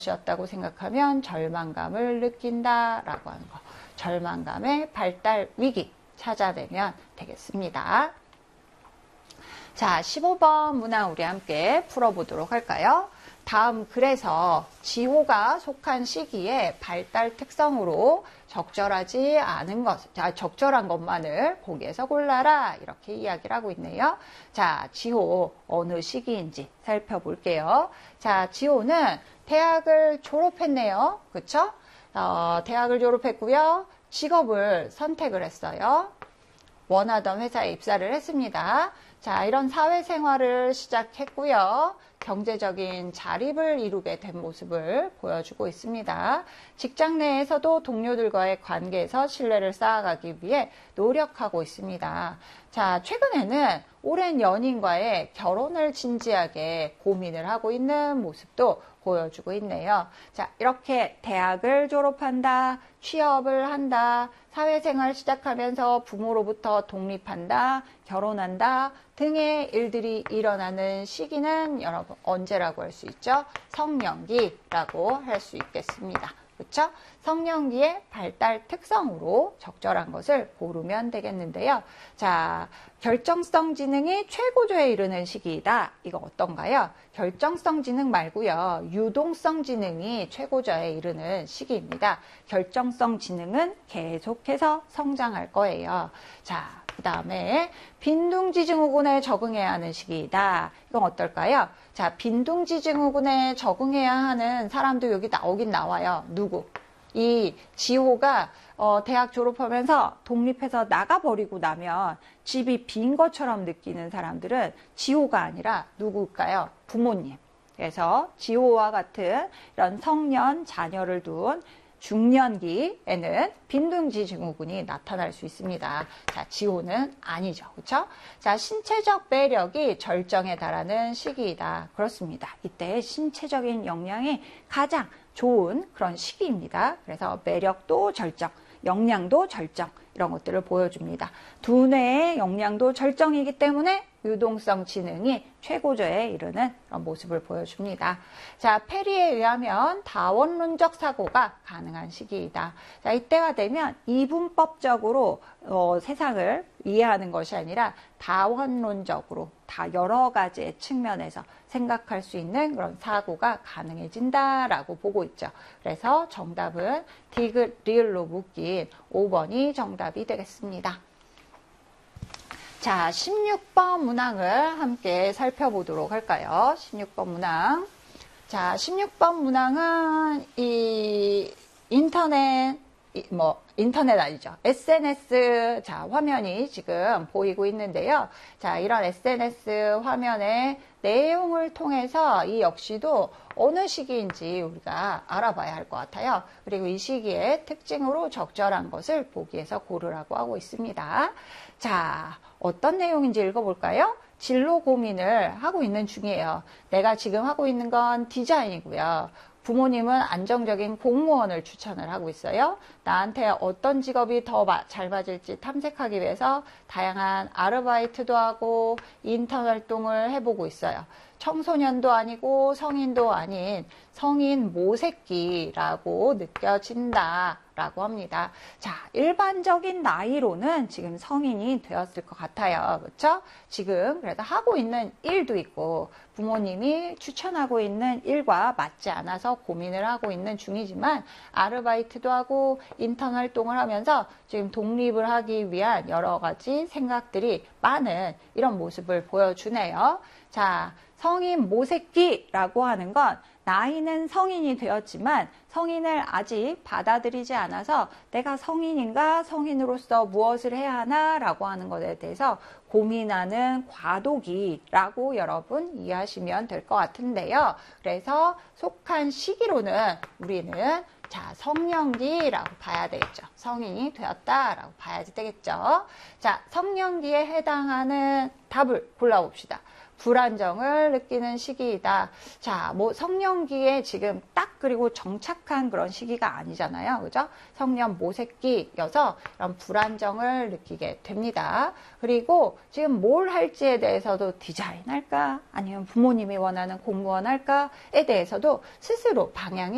것이었다고 생각하면 절망감을 느낀다라고 하는 거. 절망감의 발달 위기 찾아내면 되겠습니다. 자, 15번 문항 우리 함께 풀어보도록 할까요? 다음 글에서 지호가 속한 시기의 발달 특성으로 적절하지 않은 것, 적절한 것만을 보기에서 골라라 이렇게 이야기를 하고 있네요. 자, 지호 어느 시기인지 살펴볼게요. 자, 지호는 대학을 졸업했네요. 그쵸? 대학을 졸업했고요. 직업을 선택을 했어요. 원하던 회사에 입사를 했습니다. 자, 이런 사회생활을 시작했고요. 경제적인 자립을 이루게 된 모습을 보여주고 있습니다. 직장 내에서도 동료들과의 관계에서 신뢰를 쌓아가기 위해 노력하고 있습니다. 자, 최근에는 오랜 연인과의 결혼을 진지하게 고민을 하고 있는 모습도 보여주고 있네요. 자, 이렇게 대학을 졸업한다, 취업을 한다, 사회생활 시작하면서 부모로부터 독립한다, 결혼한다 등의 일들이 일어나는 시기는 여러분 언제라고 할 수 있죠? 성년기라고 할 수 있겠습니다. 그렇죠? 성년기의 발달 특성으로 적절한 것을 고르면 되겠는데요. 자, 결정성 지능이 최고조에 이르는 시기이다. 이거 어떤가요? 결정성 지능 말고요. 유동성 지능이 최고조에 이르는 시기입니다. 결정성 지능은 계속해서 성장할 거예요. 자, 그 다음에 빈둥지 증후군에 적응해야 하는 시기이다. 이건 어떨까요? 자, 빈둥지 증후군에 적응해야 하는 사람도 여기 나오긴 나와요. 누구? 이 지호가 대학 졸업하면서 독립해서 나가버리고 나면 집이 빈 것처럼 느끼는 사람들은 지호가 아니라 누굴까요? 부모님. 그래서 지호와 같은 이런 성년, 자녀를 둔 중년기에는 빈둥지 증후군이 나타날 수 있습니다. 자, 지호는 아니죠. 그렇죠? 자, 신체적 매력이 절정에 달하는 시기이다. 그렇습니다. 이때 신체적인 역량이 가장 좋은 그런 시기입니다. 그래서 매력도 절정, 역량도 절정 이런 것들을 보여줍니다. 두뇌의 역량도 절정이기 때문에 유동성 지능이 최고조에 이르는 그런 모습을 보여줍니다. 자, 페리에 의하면 다원론적 사고가 가능한 시기이다. 자, 이때가 되면 이분법적으로 세상을 이해하는 것이 아니라 다원론적으로 다 여러 가지의 측면에서 생각할 수 있는 그런 사고가 가능해진다라고 보고 있죠. 그래서 정답은 리을로 묶인 5번이 정답이 되겠습니다. 자, 16번 문항을 함께 살펴보도록 할까요? 16번 문항. 자, 16번 문항은 이 인터넷 아니죠. SNS 자, 화면이 지금 보이고 있는데요. 자, 이런 SNS 화면의 내용을 통해서 이 역시도 어느 시기인지 우리가 알아봐야 할 것 같아요. 그리고 이 시기의 특징으로 적절한 것을 보기에서 고르라고 하고 있습니다. 자, 어떤 내용인지 읽어볼까요? 진로 고민을 하고 있는 중이에요. 내가 지금 하고 있는 건 디자인이고요. 부모님은 안정적인 공무원을 추천을 하고 있어요. 나한테 어떤 직업이 더 잘 맞을지 탐색하기 위해서 다양한 아르바이트도 하고 인턴 활동을 해보고 있어요. 청소년도 아니고 성인도 아닌 성인 모새끼라고 느껴진다 라고 합니다. 자, 일반적인 나이로는 지금 성인이 되었을 것 같아요. 그렇죠? 지금 그래도 하고 있는 일도 있고 부모님이 추천하고 있는 일과 맞지 않아서 고민을 하고 있는 중이지만 아르바이트도 하고 인턴 활동을 하면서 지금 독립을 하기 위한 여러 가지 생각들이 많은 이런 모습을 보여주네요. 자, 성인 모새끼라고 하는 건 나이는 성인이 되었지만 성인을 아직 받아들이지 않아서 내가 성인인가 성인으로서 무엇을 해야 하나 라고 하는 것에 대해서 고민하는 과도기라고 여러분 이해하시면 될 것 같은데요. 그래서 속한 시기로는 우리는 자, 성년기라고 봐야 되겠죠. 성인이 되었다라고 봐야지 되겠죠. 자, 성년기에 해당하는 답을 골라봅시다. 불안정을 느끼는 시기이다. 자, 뭐 성년기에 지금 딱 그리고 정착한 그런 시기가 아니잖아요. 그죠? 성년 모새끼여서 이런 불안정을 느끼게 됩니다. 그리고 지금 뭘 할지에 대해서도 디자인 할까? 아니면 부모님이 원하는 공무원 할까?에 대해서도 스스로 방향이